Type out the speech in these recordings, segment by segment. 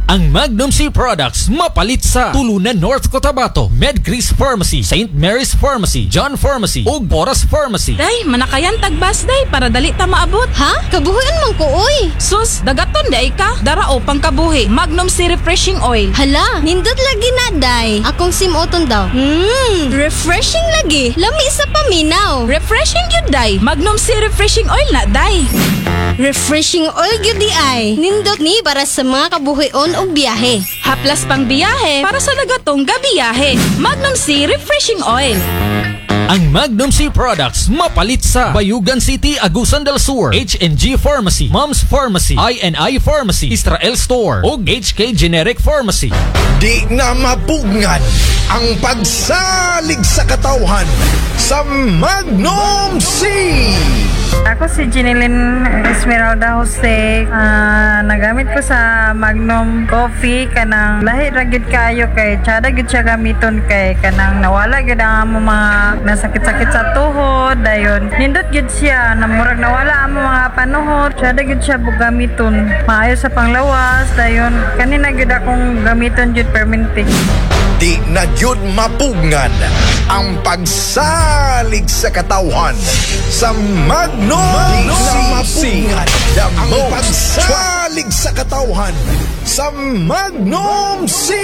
Ang Magnum C products mapalit sa Tulunan North Cotabato, Medcris Pharmacy, St. Mary's Pharmacy, John Pharmacy, ug Boras Pharmacy. Day, manakayan tagbas day para dali ta maabot. Ha? Kabuhian man ko, oy. Sus, dagaton day ka. Darao pang kabuhi. Magnum C Refreshing Oil. Hala, nindot lagi na, day. Akong simuton daw. Refreshing lagi. Lami sa paminaw. Refreshing yun day. Magnum C Refreshing Oil na day. Refreshing oil gyud di ay. Nindot ni para sa mga kabuhion og biyahe. Haplas pang biyahe para sa dagatong gabiyahe. Magnum C Refreshing Oil. Ang Magnum C products mapalit sa Bayugan City, Agusan del Sur, H&G Pharmacy, Mom's Pharmacy, I&I Pharmacy, Israel Store, ug HK Generic Pharmacy. Di na mapugnan ang pagsalig sa katawhan sa Magnum C. Ako si Jeneline Esmeralda Jose. Nagamit ko sa Magnum Coffee kanang lahi ra gyud kayo kay tsada gyud siya gamiton kay kanang nawala gyud ang amo mga nasakit-sakit sa tuhod dayon. Nindot gyud siya na murag nawala ang mga panuhot. Tsada gyud siya gamiton. Maayo sa panglawas dayon. Kanina gyud akong gamiton gyud permanente. Di na gyud mapugnan ang pagsalig sa katawhan sa Magnum C. Ang pagsalig sa katawhan sa Magnum C.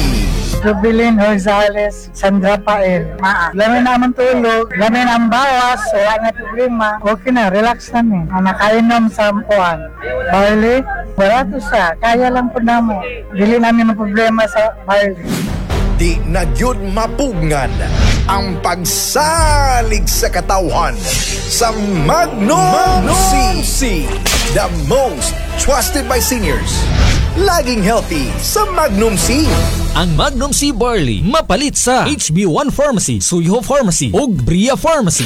Rubilin Rosales, Sandra Pael. Lamin naman tulog, lamin ang bawas, wala na problema. Okay na, relax na ni. Nakainom sa ampuan. Barley, wala to siya. Kaya lang po namo. Dili namin ang problema sa barley. Di na gyud mapugnan ang pagsalig sa katawhan sa Magnum C. The most trusted by seniors. Laging healthy sa Magnum C. Ang Magnum C Barley mapalit sa HB1 Pharmacy, Suyo Pharmacy, ug Bria Pharmacy.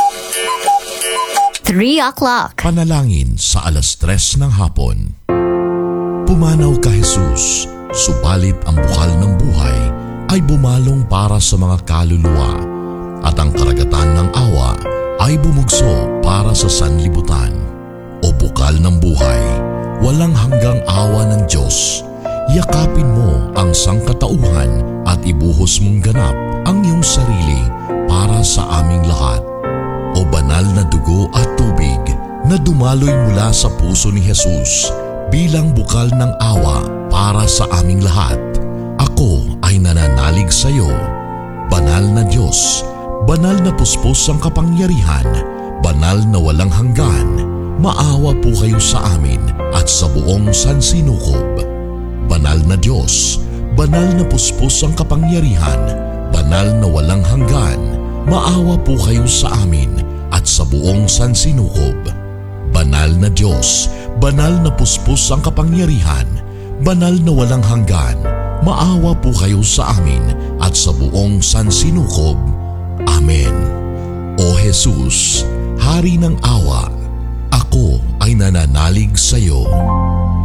3 o'clock. Panalangin sa 3:00 ng hapon. Pumanaw ka Jesus, subalit ang bukal ng buhay ay bumalong para sa mga kaluluwa at ang karagatan ng awa ay bumugso para sa sanlibutan. O bukal ng buhay, walang hanggang awa ng Diyos, yakapin mo ang sangkatauhan at ibuhos mong ganap ang iyong sarili para sa aming lahat. O banal na dugo at tubig na dumaloy mula sa puso ni Jesus bilang bukal ng awa para sa aming lahat. Ako ay nananalig sa iyo, banal na Diyos, banal na puspos ang kapangyarihan, banal na walang hanggan, maawa po kayo sa amin at sa buong sansinukob. Banal na Diyos, banal na puspos ang kapangyarihan, banal na walang hanggan, maawa po kayo sa amin at sa buong sansinukob. Banal na Diyos, banal na puspos ang kapangyarihan, banal na walang hanggan, maawa po kayo sa amin at sa buong sansinukob. Amen. O Jesus, Hari ng awa, ako ay nananalig sa iyo.